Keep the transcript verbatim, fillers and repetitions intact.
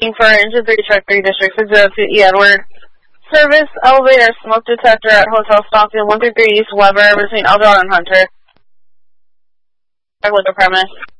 For engine three, truck three, district six zero two E Edward. Service elevator smoke detector at Hotel Stockton one three three East Weber between Eldorado and Hunter. With the premise.